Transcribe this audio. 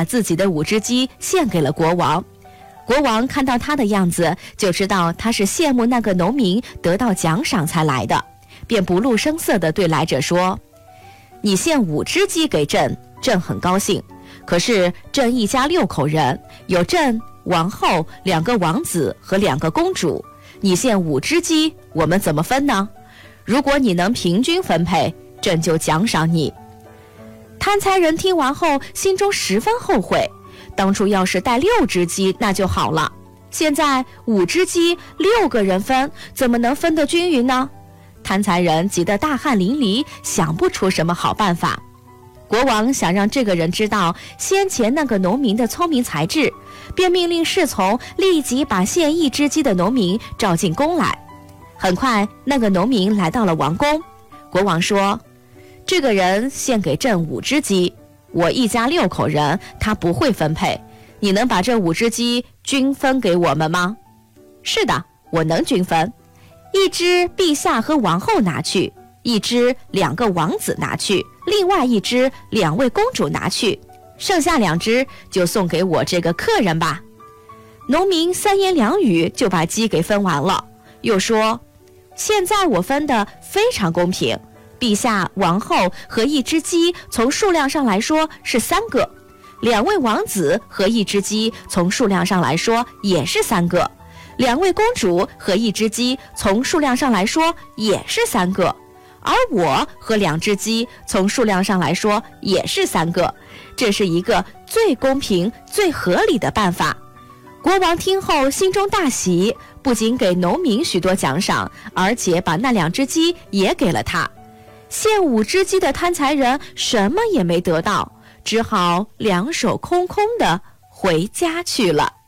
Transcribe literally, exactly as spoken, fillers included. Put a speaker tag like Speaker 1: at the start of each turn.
Speaker 1: 把自己的五只鸡献给了国王。国王看到他的样子，就知道他是羡慕那个农民得到奖赏才来的，便不露声色地对来者说：你献五只鸡给朕，朕很高兴，可是朕一家六口人，有朕、王后、两个王子和两个公主，你献五只鸡，我们怎么分呢？如果你能平均分配，朕就奖赏你。贪财人听完后，心中十分后悔，当初要是带六只鸡那就好了，现在五只鸡六个人分，怎么能分得均匀呢？贪财人急得大汗淋漓，想不出什么好办法。国王想让这个人知道先前那个农民的聪明才智，便命令侍从立即把献一只鸡的农民召进宫来。很快，那个农民来到了王宫。国王说：这个人献给朕五只鸡，我一家六口人，他不会分配，你能把这五只鸡均分给我们吗？是的，我能均分，一只陛下和王后拿去，一只两个王子拿去，另外一只两位公主拿去，剩下两只就送给我这个客人吧。农民三言两语就把鸡给分完了，又说：现在我分得非常公平，陛下、王后和一只鸡从数量上来说是三个，两位王子和一只鸡从数量上来说也是三个，两位公主和一只鸡从数量上来说也是三个，而我和两只鸡从数量上来说也是三个，这是一个最公平、最合理的办法。国王听后心中大喜，不仅给农民许多奖赏，而且把那两只鸡也给了他。献五只鸡的贪财人什么也没得到，只好两手空空地回家去了。